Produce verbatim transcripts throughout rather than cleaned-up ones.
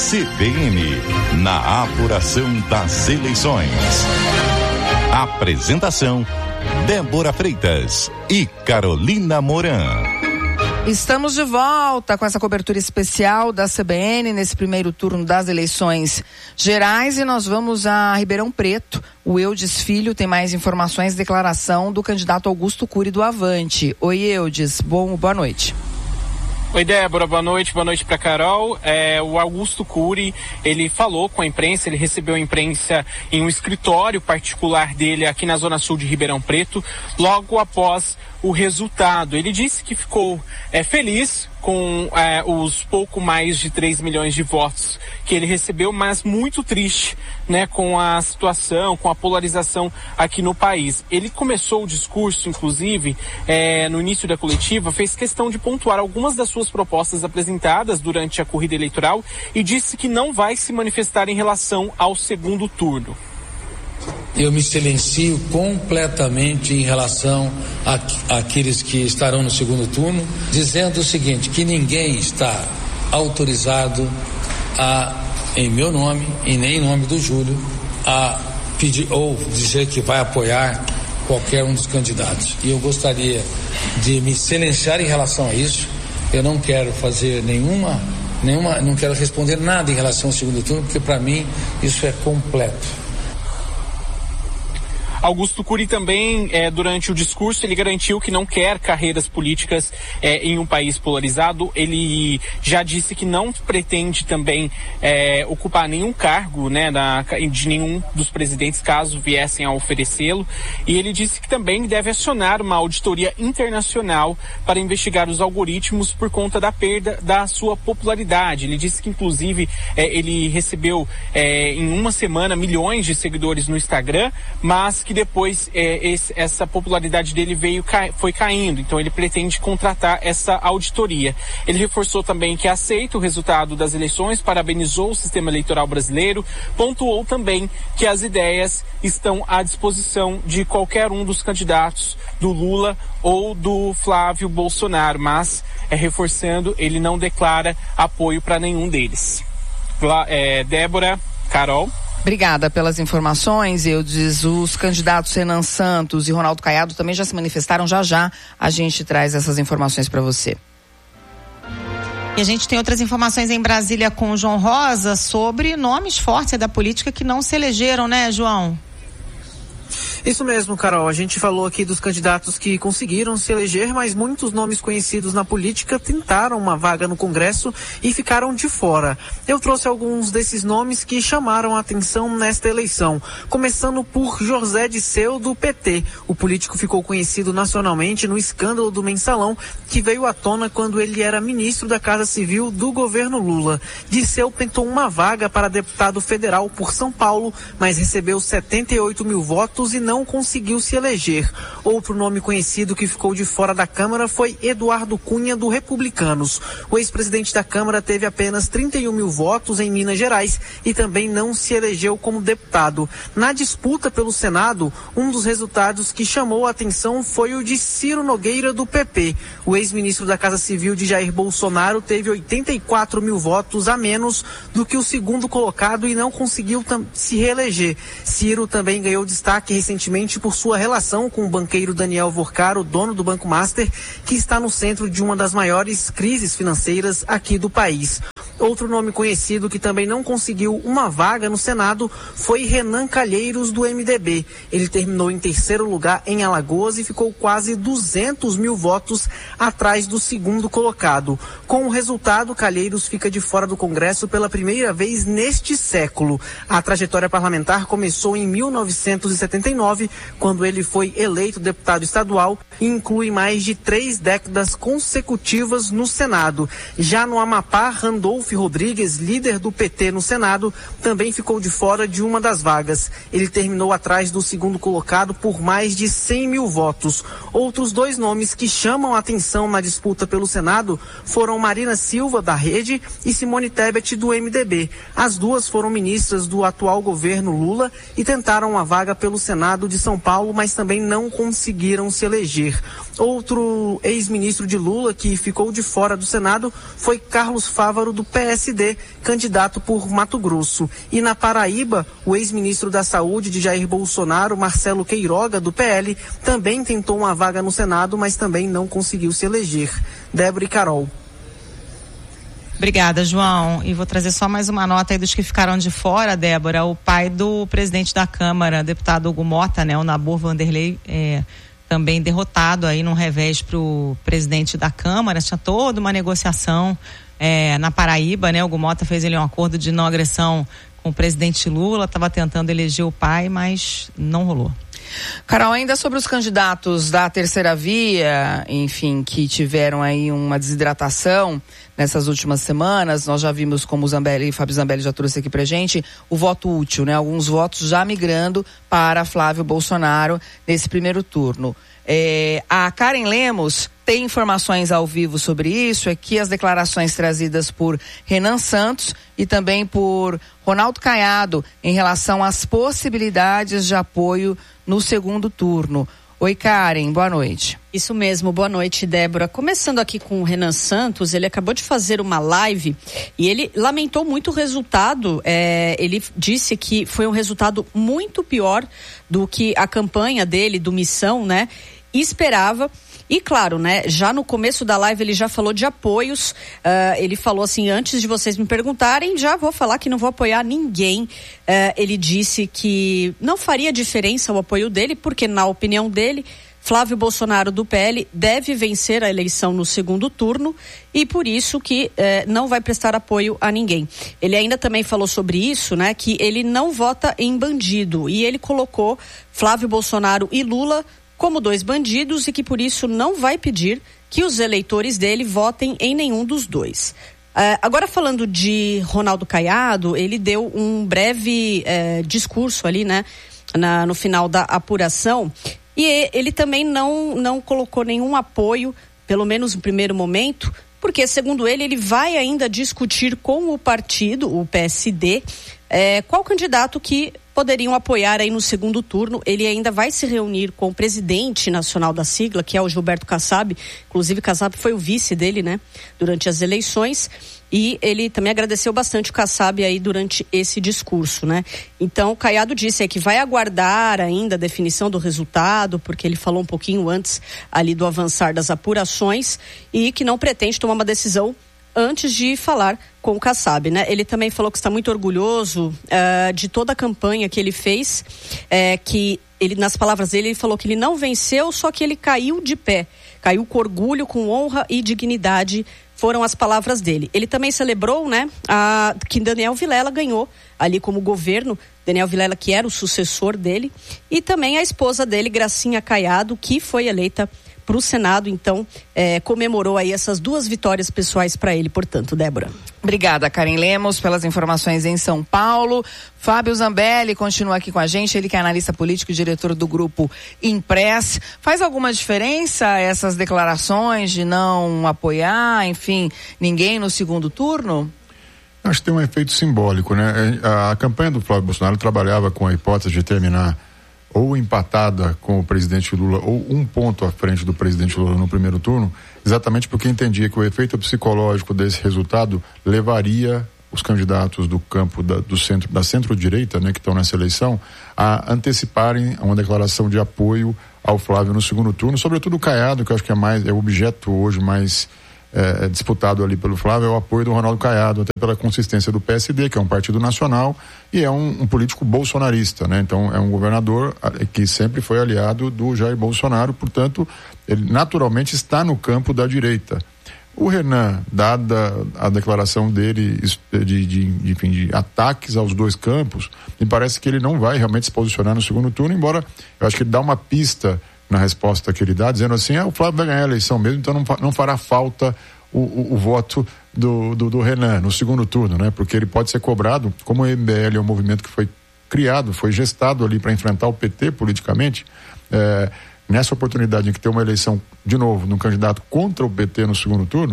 C B N, na apuração das eleições. Apresentação: Débora Freitas e Carolina Moran. Estamos de volta com essa cobertura especial da C B N nesse primeiro turno das eleições gerais e nós vamos a Ribeirão Preto. O Eudes Filho tem mais informações, declaração do candidato Augusto Cury do Avante. Oi, Eudes, bom, boa noite. Oi, Débora, boa noite, boa noite para Carol. É, o Augusto Cury, ele falou com a imprensa, ele recebeu a imprensa em um escritório particular dele aqui na Zona Sul de Ribeirão Preto, logo após o resultado. Ele disse que ficou é, feliz com é, os pouco mais de três milhões de votos que ele recebeu, mas muito triste, né, com a situação, com a polarização aqui no país. Ele começou o discurso, inclusive, é, no início da coletiva, fez questão de pontuar algumas das suas propostas apresentadas durante a corrida eleitoral e disse que não vai se manifestar em relação ao segundo turno. Eu me silencio completamente em relação a, àqueles que estarão no segundo turno, dizendo o seguinte, que ninguém está autorizado a, em meu nome e nem em nome do Júlio, a pedir ou dizer que vai apoiar qualquer um dos candidatos. E eu gostaria de me silenciar em relação a isso. Eu não quero fazer nenhuma, nenhuma, não quero responder nada em relação ao segundo turno, porque para mim isso é completo. Augusto Cury também, é, durante o discurso, ele garantiu que não quer carreiras políticas é, em um país polarizado. Ele já disse que não pretende também é, ocupar nenhum cargo, né, na, de nenhum dos presidentes, caso viessem a oferecê-lo. E ele disse que também deve acionar uma auditoria internacional para investigar os algoritmos por conta da perda da sua popularidade. Ele disse que, inclusive, é, ele recebeu é, em uma semana milhões de seguidores no Instagram, mas que depois é, esse, essa popularidade dele veio, foi caindo, então ele pretende contratar essa auditoria. Ele reforçou também que aceita o resultado das eleições, parabenizou o sistema eleitoral brasileiro, pontuou também que as ideias estão à disposição de qualquer um dos candidatos, do Lula ou do Flávio Bolsonaro, mas é, reforçando, ele não declara apoio para nenhum deles. É, Débora, Carol. Obrigada pelas informações, Eudes. Os candidatos Renan Santos e Ronaldo Caiado também já se manifestaram. Já já a gente traz essas informações para você. E a gente tem outras informações em Brasília com o João Rosa sobre nomes fortes da política que não se elegeram, né, João? Isso mesmo, Carol. A gente falou aqui dos candidatos que conseguiram se eleger, mas muitos nomes conhecidos na política tentaram uma vaga no Congresso e ficaram de fora. Eu trouxe alguns desses nomes que chamaram a atenção nesta eleição, começando por José Disseu, do P T. O político ficou conhecido nacionalmente no escândalo do Mensalão, que veio à tona quando ele era ministro da Casa Civil do governo Lula. Disseu tentou uma vaga para deputado federal por São Paulo, mas recebeu setenta e oito mil votos e não conseguiu se eleger. Outro nome conhecido que ficou de fora da Câmara foi Eduardo Cunha, do Republicanos. O ex-presidente da Câmara teve apenas trinta e um mil votos em Minas Gerais e também não se elegeu como deputado. Na disputa pelo Senado, um dos resultados que chamou a atenção foi o de Ciro Nogueira, do P P. O ex-ministro da Casa Civil de Jair Bolsonaro teve oitenta e quatro mil votos a menos do que o segundo colocado e não conseguiu se reeleger. Ciro também ganhou destaque recentemente por sua relação com o banqueiro Daniel Vorcaro, dono do Banco Master, que está no centro de uma das maiores crises financeiras aqui do país. Outro nome conhecido que também não conseguiu uma vaga no Senado foi Renan Calheiros, do M D B. Ele terminou em terceiro lugar em Alagoas e ficou quase duzentos mil votos atrás do segundo colocado. Com o resultado, Calheiros fica de fora do Congresso pela primeira vez neste século. A trajetória parlamentar começou em mil novecentos e setenta e nove, quando ele foi eleito deputado estadual, e inclui mais de três décadas consecutivas no Senado. Já no Amapá, Randolfo Rodrigues, líder do P T no Senado, também ficou de fora de uma das vagas. Ele terminou atrás do segundo colocado por mais de cem mil votos. Outros dois nomes que chamam a atenção na disputa pelo Senado foram Marina Silva, da Rede, e Simone Tebet, do M D B. As duas foram ministras do atual governo Lula e tentaram uma vaga pelo Senado Senado de São Paulo, mas também não conseguiram se eleger. Outro ex-ministro de Lula que ficou de fora do Senado foi Carlos Fávaro, do P S D, candidato por Mato Grosso. E na Paraíba, o ex-ministro da Saúde de Jair Bolsonaro, Marcelo Queiroga, do P L, também tentou uma vaga no Senado, mas também não conseguiu se eleger. Débora e Carol. Obrigada, João. E vou trazer só mais uma nota aí dos que ficaram de fora, Débora. O pai do presidente da Câmara, deputado Hugo Mota, né, o Nabor Vanderlei, é, também derrotado aí num revés para o presidente da Câmara. Tinha toda uma negociação é, na Paraíba, né? O Hugo Mota fez ele um acordo de não agressão com o presidente Lula, estava tentando eleger o pai, mas não rolou. Carol, ainda sobre os candidatos da terceira via, enfim, que tiveram aí uma desidratação nessas últimas semanas, nós já vimos, como o Zambelli, Fábio Zambelli já trouxe aqui pra gente, o voto útil, né? Alguns votos já migrando para Flávio Bolsonaro nesse primeiro turno. É, a Karen Lemos tem informações ao vivo sobre isso, aqui as declarações trazidas por Renan Santos e também por Ronaldo Caiado em relação às possibilidades de apoio no segundo turno. Oi, Karen, boa noite. Isso mesmo, boa noite, Débora. Começando aqui com o Renan Santos, ele acabou de fazer uma live e ele lamentou muito o resultado. É, ele disse que foi um resultado muito pior do que a campanha dele, do Missão, né, esperava. E claro, né, já no começo da live ele já falou de apoios, uh, ele falou assim, antes de vocês me perguntarem, já vou falar que não vou apoiar ninguém. Uh, ele disse que não faria diferença o apoio dele, porque na opinião dele, Flávio Bolsonaro do P L deve vencer a eleição no segundo turno e por isso que eh, não vai prestar apoio a ninguém. Ele ainda também falou sobre isso, né, que ele não vota em bandido e ele colocou Flávio Bolsonaro e Lula como dois bandidos e que por isso não vai pedir que os eleitores dele votem em nenhum dos dois. Uh, agora falando de Ronaldo Caiado, ele deu um breve uh, discurso ali, né, na, no final da apuração e ele também não, não colocou nenhum apoio, pelo menos no primeiro momento, porque segundo ele, ele vai ainda discutir com o partido, o P S D, uh, qual candidato que poderiam apoiar aí no segundo turno. Ele ainda vai se reunir com o presidente nacional da sigla, que é o Gilberto Kassab. Inclusive, Kassab foi o vice dele, né, durante as eleições. E ele também agradeceu bastante o Kassab aí durante esse discurso, né? Então, o Caiado disse é que vai aguardar ainda a definição do resultado, porque ele falou um pouquinho antes ali do avançar das apurações e que não pretende tomar uma decisão antes de falar com o Kassab, né? Ele também falou que está muito orgulhoso uh, de toda a campanha que ele fez, uh, que ele, nas palavras dele, ele falou que ele não venceu, só que ele caiu de pé, caiu com orgulho, com honra e dignidade, foram as palavras dele. Ele também celebrou, né, a, que Daniel Vilela ganhou ali como governo, Daniel Vilela que era o sucessor dele, e também a esposa dele, Gracinha Caiado, que foi eleita para o Senado, então eh, comemorou aí essas duas vitórias pessoais para ele, portanto, Débora. Obrigada, Karen Lemos, pelas informações em São Paulo. Fábio Zambelli continua aqui com a gente, ele que é analista político e diretor do grupo Impress. Faz alguma diferença essas declarações de não apoiar, enfim, ninguém no segundo turno? Acho que tem um efeito simbólico, né? A, a campanha do Flávio Bolsonaro trabalhava com a hipótese de terminar ou empatada com o presidente Lula ou um ponto à frente do presidente Lula no primeiro turno, exatamente porque entendia que o efeito psicológico desse resultado levaria os candidatos do campo da, do centro, da centro-direita, né, que estão nessa eleição, a anteciparem uma declaração de apoio ao Flávio no segundo turno, sobretudo o Caiado, que eu acho que é mais, é o objeto hoje mais É, disputado ali pelo Flávio, é o apoio do Ronaldo Caiado, até pela consistência do P S D, que é um partido nacional e é um, um político bolsonarista, né? Então é um governador que sempre foi aliado do Jair Bolsonaro, portanto ele naturalmente está no campo da direita. O Renan, dada a declaração dele de, de, de, enfim, de ataques aos dois campos, me parece que ele não vai realmente se posicionar no segundo turno, embora eu acho que ele dá uma pista na resposta que ele dá, dizendo assim, ah, o Flávio vai ganhar a eleição mesmo, então não, não fará falta o, o, o voto do, do, do Renan no segundo turno, né? Porque ele pode ser cobrado, como o M B L é um movimento que foi criado, foi gestado ali para enfrentar o P T politicamente, é, nessa oportunidade em que tem uma eleição, de novo, de um candidato contra o P T no segundo turno,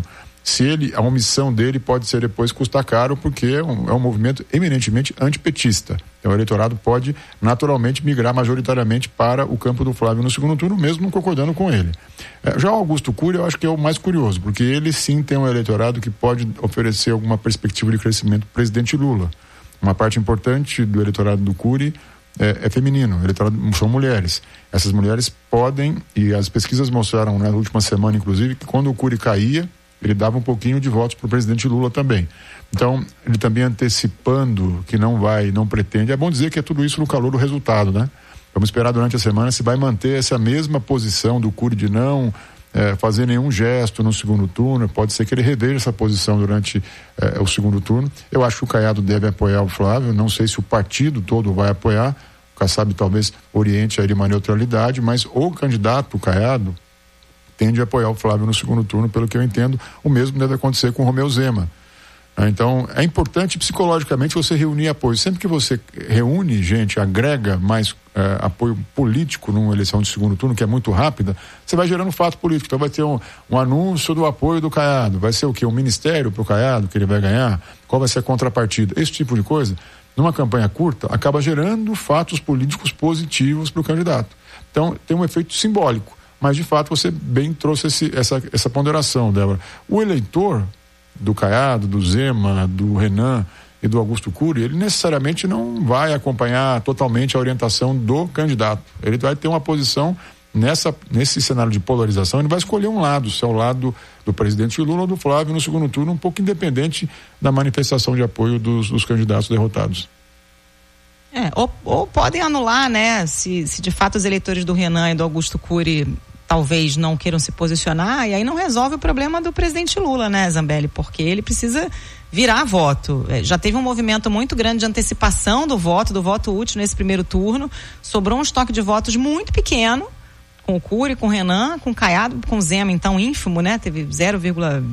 se ele, a omissão dele pode ser depois custar caro, porque é um, é um movimento eminentemente antipetista. Então o eleitorado pode naturalmente migrar majoritariamente para o campo do Flávio no segundo turno, mesmo não concordando com ele. É, já o Augusto Cury eu acho que é o mais curioso, porque ele sim tem um eleitorado que pode oferecer alguma perspectiva de crescimento para o presidente Lula. Uma parte importante do eleitorado do Cury é, é feminino, o eleitorado são mulheres. Essas mulheres podem, e as pesquisas mostraram na última semana inclusive, que quando o Cury caía, ele dava um pouquinho de votos para o presidente Lula também. Então, ele também antecipando que não vai, não pretende. É bom dizer que é tudo isso no calor do resultado, né? Vamos esperar durante a semana se vai manter essa mesma posição do Cury de não é, fazer nenhum gesto no segundo turno. Pode ser que ele reveja essa posição durante é, o segundo turno. Eu acho que o Caiado deve apoiar o Flávio. Não sei se o partido todo vai apoiar. O Kassab talvez oriente aí de uma neutralidade, mas o candidato, o Caiado, tende a apoiar o Flávio no segundo turno, pelo que eu entendo. O mesmo deve acontecer com o Romeu Zema. Então, é importante psicologicamente você reunir apoio. Sempre que você reúne gente, agrega mais eh, apoio político numa eleição de segundo turno, que é muito rápida, você vai gerando fato político. Então vai ter um, um anúncio do apoio do Caiado. Vai ser o quê? Um ministério para o Caiado que ele vai ganhar? Qual vai ser a contrapartida? Esse tipo de coisa, numa campanha curta, acaba gerando fatos políticos positivos para o candidato. Então, tem um efeito simbólico. Mas, de fato, você bem trouxe esse, essa, essa ponderação, Débora. O eleitor do Caiado, do Zema, do Renan e do Augusto Cury, ele necessariamente não vai acompanhar totalmente a orientação do candidato. Ele vai ter uma posição nessa, nesse cenário de polarização, ele vai escolher um lado, se é o lado do presidente Lula ou do Flávio no segundo turno, um pouco independente da manifestação de apoio dos, dos candidatos derrotados. É, ou, ou podem anular, né? Se, se de fato os eleitores do Renan e do Augusto Cury talvez não queiram se posicionar, e aí não resolve o problema do presidente Lula, né, Zambelli? Porque ele precisa virar voto. É, já teve um movimento muito grande de antecipação do voto, do voto útil nesse primeiro turno. Sobrou um estoque de votos muito pequeno, com o Cury, com o Renan, com o Caiado, com o Zema, então ínfimo, né? Teve zero vírgula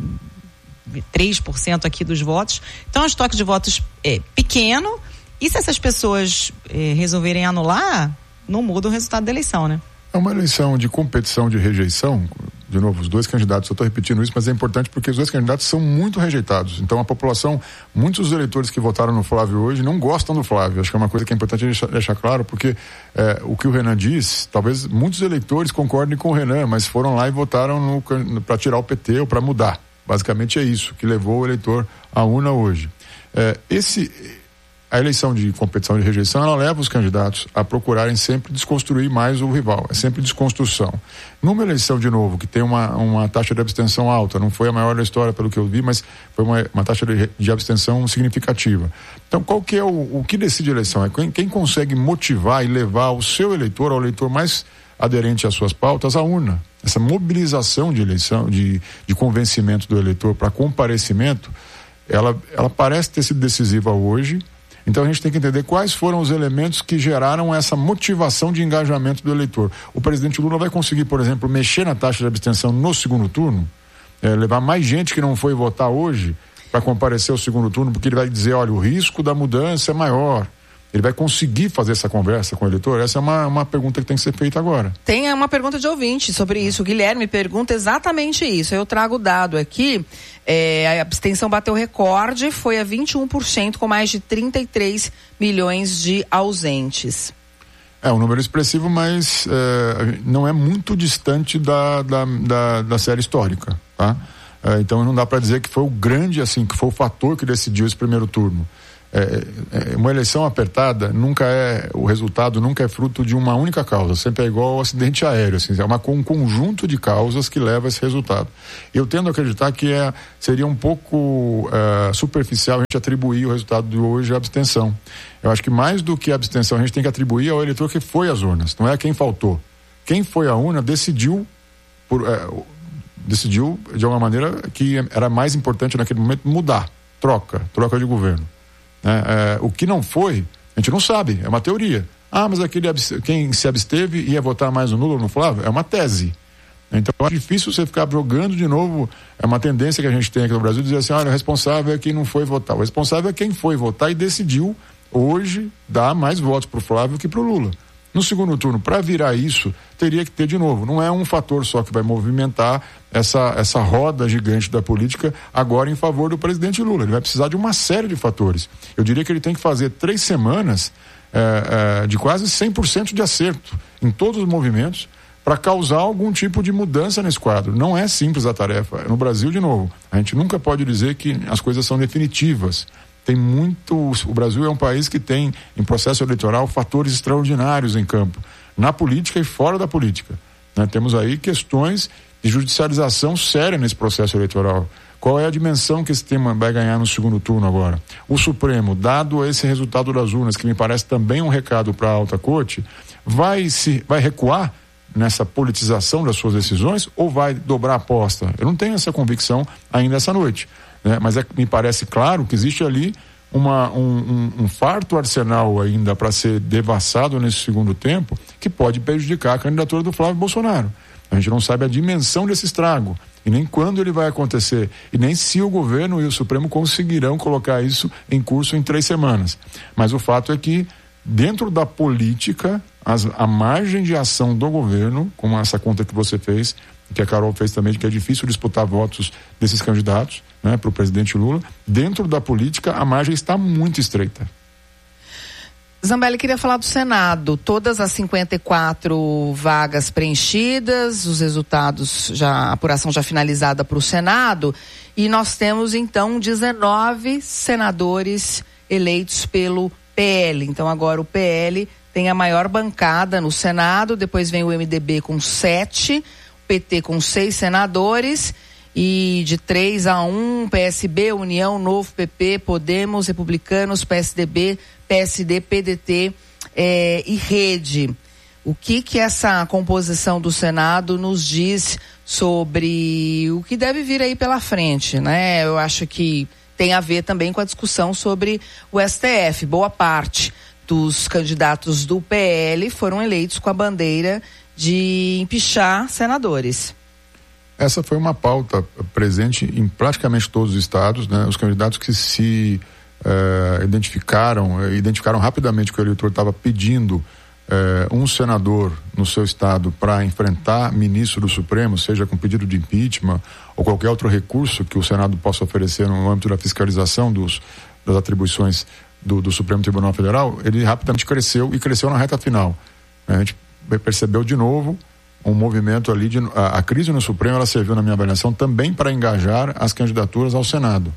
três por cento aqui dos votos. Então, é um estoque de votos é, pequeno. E se essas pessoas eh, resolverem anular, não muda o resultado da eleição, né? É uma eleição de competição de rejeição. De novo, os dois candidatos, eu estou repetindo isso, mas é importante porque os dois candidatos são muito rejeitados. Então a população, muitos dos eleitores que votaram no Flávio hoje não gostam do Flávio. Acho que é uma coisa que é importante deixar, deixar claro, porque eh, o que o Renan diz, talvez muitos eleitores concordem com o Renan, mas foram lá e votaram para tirar o P T ou para mudar. Basicamente é isso que levou o eleitor à urna hoje. Eh, esse... A eleição de competição de rejeição, ela leva os candidatos a procurarem sempre desconstruir mais o rival, é sempre desconstrução. Numa eleição, de novo, que tem uma, uma taxa de abstenção alta, não foi a maior da história pelo que eu vi, mas foi uma, uma taxa de, de abstenção significativa. Então, qual que é o, o que decide a eleição? É quem, quem consegue motivar e levar o seu eleitor, ao eleitor mais aderente às suas pautas, à urna. Essa mobilização de eleição, de, de convencimento do eleitor para comparecimento, ela, ela parece ter sido decisiva hoje. Então a gente tem que entender quais foram os elementos que geraram essa motivação de engajamento do eleitor. O presidente Lula vai conseguir, por exemplo, mexer na taxa de abstenção no segundo turno, é, levar mais gente que não foi votar hoje para comparecer ao segundo turno, porque ele vai dizer, olha, o risco da mudança é maior. Ele vai conseguir fazer essa conversa com o eleitor? Essa é uma, uma pergunta que tem que ser feita agora. Tem uma pergunta de ouvinte sobre isso. O Guilherme pergunta exatamente isso. Eu trago o dado aqui. É, a abstenção bateu recorde, foi a vinte e um por cento, com mais de trinta e três milhões de ausentes. É um número expressivo, mas é, não é muito distante da, da, da, da série histórica, tá? É, então não dá para dizer que foi o grande, assim, que foi o fator que decidiu esse primeiro turno. É, é, uma eleição apertada nunca é, o resultado nunca é fruto de uma única causa, sempre é igual ao acidente aéreo, assim, é uma, um conjunto de causas que leva a esse resultado. Eu tendo a acreditar que é, seria um pouco é, superficial a gente atribuir o resultado de hoje à abstenção. Eu acho que mais do que a abstenção a gente tem que atribuir ao eleitor que foi às urnas, não é quem faltou. Quem foi à urna decidiu por, é, decidiu de uma maneira que era mais importante naquele momento mudar, troca, troca de governo. É, é, o que não foi, a gente não sabe, é uma teoria. Ah, mas aquele quem se absteve ia votar mais no Lula ou no Flávio? É uma tese. Então é difícil você ficar jogando de novo. É uma tendência que a gente tem aqui no Brasil, dizer assim, olha, o responsável é quem não foi votar. O responsável é quem foi votar e decidiu hoje dar mais votos pro Flávio que pro Lula. No segundo turno, para virar isso, teria que ter de novo. Não é um fator só que vai movimentar essa, essa roda gigante da política agora em favor do presidente Lula. Ele vai precisar de uma série de fatores. Eu diria que ele tem que fazer três semanas é, é, de quase cem por cento de acerto em todos os movimentos para causar algum tipo de mudança nesse quadro. Não é simples a tarefa. No Brasil, de novo, a gente nunca pode dizer que as coisas são definitivas. Tem muito, o Brasil é um país que tem, em processo eleitoral, fatores extraordinários em campo, na política e fora da política, né? Temos aí questões de judicialização séria nesse processo eleitoral. Qual é a dimensão que esse tema vai ganhar no segundo turno agora? O Supremo, dado esse resultado das urnas, que me parece também um recado para a alta corte, vai, se, vai recuar nessa politização das suas decisões ou vai dobrar a aposta? Eu não tenho essa convicção ainda essa noite. Né? Mas é, me parece claro que existe ali uma, um, um, um farto arsenal ainda para ser devassado nesse segundo tempo, que pode prejudicar a candidatura do Flávio Bolsonaro. A gente não sabe a dimensão desse estrago e nem quando ele vai acontecer e nem se o governo e o Supremo conseguirão colocar isso em curso em três semanas. Mas o fato é que dentro da política, as, a margem de ação do governo, como essa conta que você fez, que a Carol fez também, de que é difícil disputar votos desses candidatos, né, para o presidente Lula, dentro da política a margem está muito estreita. Zambelli, queria falar do Senado. Todas as cinquenta e quatro vagas preenchidas, os resultados, já, a apuração já finalizada para o Senado, e nós temos então dezenove senadores eleitos pelo P L. Então agora o P L tem a maior bancada no Senado, depois vem o M D B com sete, P T com seis senadores e de três a um, P S B, União, Novo, P P, Podemos, Republicanos, P S D B, P S D, P D T eh, e Rede. O que que essa composição do Senado nos diz sobre o que deve vir aí pela frente, né? Eu acho que tem a ver também com a discussão sobre o S T F. Boa parte dos candidatos do P L foram eleitos com a bandeira de empichar senadores. Essa foi uma pauta presente em praticamente todos os estados, né? Os candidatos que se uh, identificaram, uh, identificaram rapidamente que o eleitor estava pedindo uh, um senador no seu estado para enfrentar ministro do Supremo, seja com pedido de impeachment ou qualquer outro recurso que o Senado possa oferecer no âmbito da fiscalização dos, das atribuições do, do Supremo Tribunal Federal. Ele rapidamente cresceu e cresceu na reta final. A gente percebeu de novo um movimento ali de, a, a crise no Supremo, ela serviu na minha avaliação também para engajar as candidaturas ao Senado.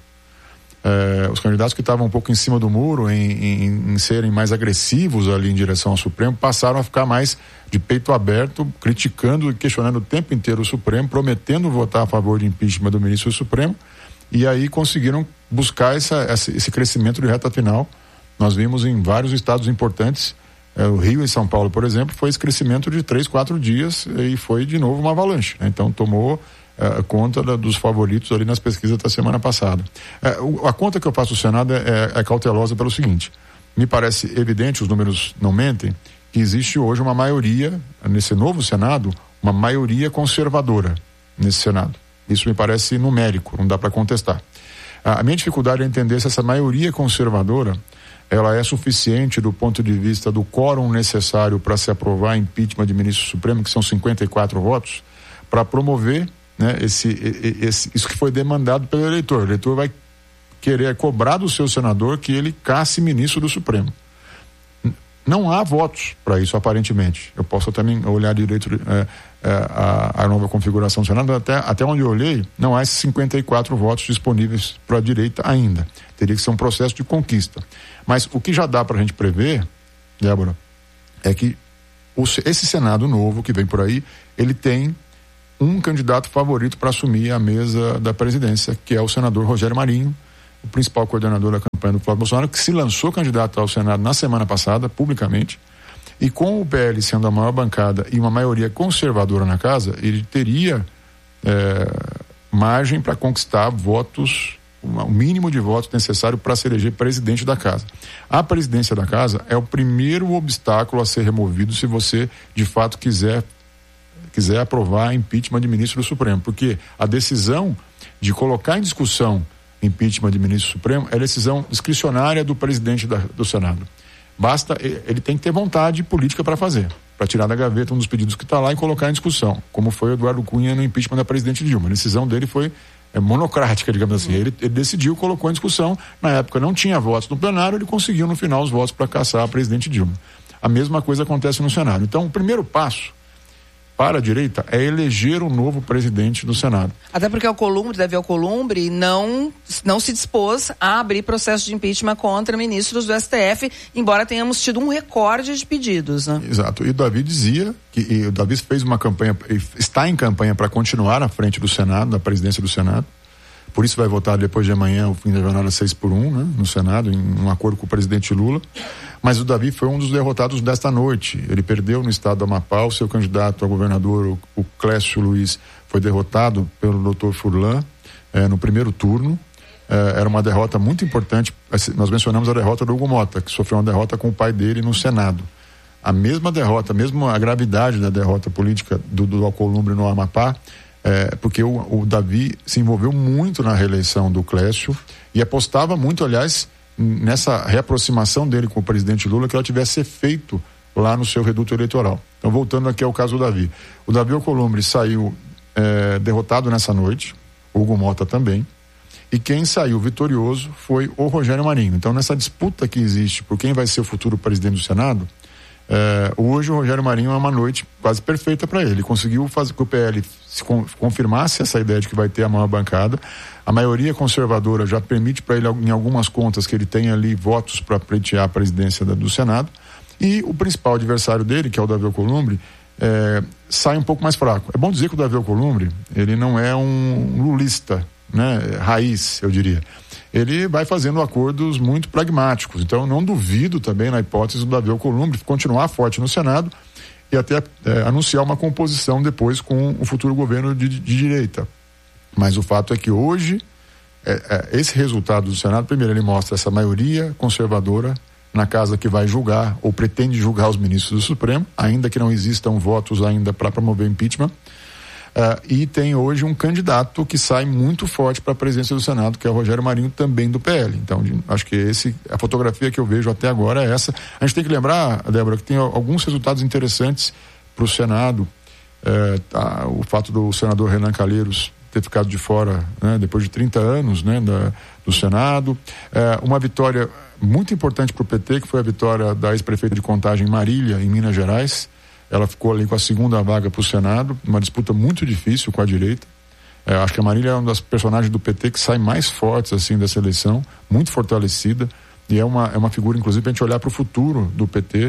É, os candidatos que estavam um pouco em cima do muro em, em, em serem mais agressivos ali em direção ao Supremo passaram a ficar mais de peito aberto, criticando e questionando o tempo inteiro o Supremo, prometendo votar a favor de impeachment do ministro do Supremo, e aí conseguiram buscar essa, essa, esse crescimento de reta final. Nós vimos em vários estados importantes, É, o Rio e São Paulo, por exemplo, foi esse crescimento de três, quatro dias e foi de novo uma avalanche, né? Então tomou é, conta da, dos favoritos ali nas pesquisas da semana passada. É, o, a conta que eu faço do Senado é, é cautelosa pelo seguinte: me parece evidente, os números não mentem, que existe hoje uma maioria, nesse novo Senado, uma maioria conservadora nesse Senado. Isso me parece numérico, não dá para contestar. A, a minha dificuldade é entender se essa maioria conservadora ela é suficiente do ponto de vista do quórum necessário para se aprovar impeachment de ministro supremo, que são cinquenta e quatro votos, para promover, né, esse, esse, isso que foi demandado pelo eleitor. O eleitor vai querer cobrar do seu senador que ele casse ministro do Supremo. Não há votos para isso, aparentemente. Eu posso também olhar direito é, é, a, a nova configuração do Senado, até, até onde eu olhei, não há esses cinquenta e quatro votos disponíveis para a direita ainda. Teria que ser um processo de conquista. Mas o que já dá para a gente prever, Débora, é que o, esse Senado novo que vem por aí, ele tem um candidato favorito para assumir a mesa da presidência, que é o senador Rogério Marinho, o principal coordenador da campanha do Flávio Bolsonaro, que se lançou candidato ao Senado na semana passada, publicamente, e com o P L sendo a maior bancada e uma maioria conservadora na casa, ele teria é, margem para conquistar votos, o mínimo de votos necessário para se eleger presidente da casa. A presidência da casa é o primeiro obstáculo a ser removido se você, de fato, quiser, quiser aprovar impeachment de ministro do Supremo, porque a decisão de colocar em discussão impeachment de ministro supremo é decisão discricionária do presidente da, do Senado. Basta, ele tem que ter vontade política para fazer, para tirar da gaveta um dos pedidos que está lá e colocar em discussão, como foi o Eduardo Cunha no impeachment da presidente Dilma. A decisão dele foi é, monocrática, digamos assim. Ele, ele decidiu, colocou em discussão. Na época não tinha votos no plenário, ele conseguiu no final os votos para caçar a presidente Dilma. A mesma coisa acontece no Senado. Então, o primeiro passo para a direita é eleger um novo presidente do Senado. Até porque Alcolumbre, Davi Alcolumbre, não, não se dispôs a abrir processo de impeachment contra ministros do S T F, embora tenhamos tido um recorde de pedidos, né? Exato. E o Davi dizia que e o Davi fez uma campanha, está em campanha para continuar à frente do Senado, da presidência do Senado. Por isso vai votar depois de amanhã, o fim da jornada seis por um, né, no Senado, em um acordo com o presidente Lula. Mas o Davi foi um dos derrotados desta noite. Ele perdeu no estado do Amapá. O seu candidato a governador, o, o Clécio Luiz, foi derrotado pelo doutor Furlan eh, no primeiro turno. Eh, era uma derrota muito importante. Nós mencionamos a derrota do Hugo Mota, que sofreu uma derrota com o pai dele no Senado. A mesma derrota, mesmo a gravidade da derrota política do, do Alcolumbre no Amapá, É, porque o, o Davi se envolveu muito na reeleição do Clécio e apostava muito, aliás, nessa reaproximação dele com o presidente Lula, que ela tivesse efeito lá no seu reduto eleitoral. Então, voltando aqui ao caso do Davi. O Davi Alcolumbre saiu é, derrotado nessa noite, o Hugo Mota também, e quem saiu vitorioso foi o Rogério Marinho. Então, nessa disputa que existe por quem vai ser o futuro presidente do Senado, É, hoje o Rogério Marinho é uma noite quase perfeita para ele. Ele conseguiu fazer que o P L se con, confirmasse essa ideia de que vai ter a maior bancada. A maioria conservadora já permite para ele, em algumas contas, que ele tenha ali votos para pleitear a presidência da, do Senado. E o principal adversário dele, que é o Davi Alcolumbre, é, sai um pouco mais fraco. É bom dizer que o Davi Alcolumbre, ele não é um lulista, né, raiz, eu diria. Ele vai fazendo acordos muito pragmáticos. Então, não duvido também na hipótese do Davi Alcolumbre continuar forte no Senado e até é, anunciar uma composição depois com o futuro governo de, de direita. Mas o fato é que hoje, é, é, esse resultado do Senado, primeiro, ele mostra essa maioria conservadora na casa que vai julgar ou pretende julgar os ministros do Supremo, ainda que não existam votos ainda para promover impeachment. Uh, e tem hoje um candidato que sai muito forte para a presidência do Senado, que é o Rogério Marinho, também do P L. Então, de, acho que esse, a fotografia que eu vejo até agora é essa. A gente tem que lembrar, Débora, que tem alguns resultados interessantes para o Senado. Uh, tá, o fato do senador Renan Calheiros ter ficado de fora, né, depois de trinta anos, né, da, do Senado. Uh, uma vitória muito importante para o P T, que foi a vitória da ex-prefeita de Contagem, Marília, em Minas Gerais. Ela ficou ali com a segunda vaga para o Senado, uma disputa muito difícil com a direita. É, acho que a Marília é uma das personagens do P T que sai mais fortes assim dessa eleição, muito fortalecida, e é uma, é uma figura, inclusive, para a gente olhar para o futuro do P T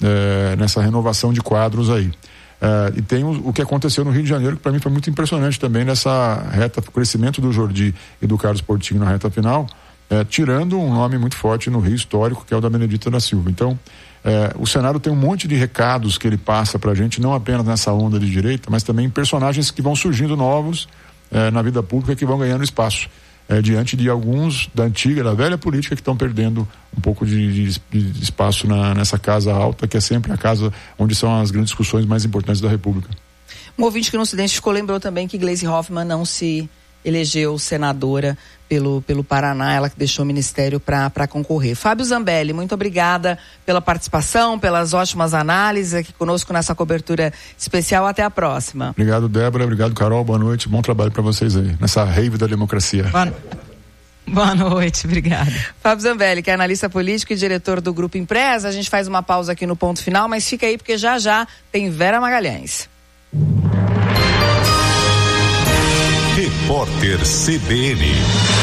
é, nessa renovação de quadros aí. É, e tem o, o que aconteceu no Rio de Janeiro, que para mim foi muito impressionante também nessa reta, o crescimento do Jordi e do Carlos Portinho na reta final, é, tirando um nome muito forte no Rio histórico, que é o da Benedita da Silva. Então, É, o Senado tem um monte de recados que ele passa pra gente, não apenas nessa onda de direita, mas também personagens que vão surgindo novos é, na vida pública, que vão ganhando espaço é, diante de alguns da antiga, da velha política, que estão perdendo um pouco de, de, de espaço na, nessa casa alta, que é sempre a casa onde são as grandes discussões mais importantes da República. Um ouvinte que no Ocidente ficou lembrou também que Gleisi Hoffmann não se elegeu senadora pelo, pelo Paraná, ela que deixou o ministério para concorrer. Fábio Zambelli, muito obrigada pela participação, pelas ótimas análises aqui conosco nessa cobertura especial. Até a próxima. Obrigado, Débora. Obrigado, Carol. Boa noite. Bom trabalho para vocês aí, nessa rave da democracia. Boa, Boa noite. Obrigada. Fábio Zambelli, que é analista político e diretor do Grupo Impresa. A gente faz uma pausa aqui no ponto final, mas fica aí porque já já tem Vera Magalhães. Repórter C B N.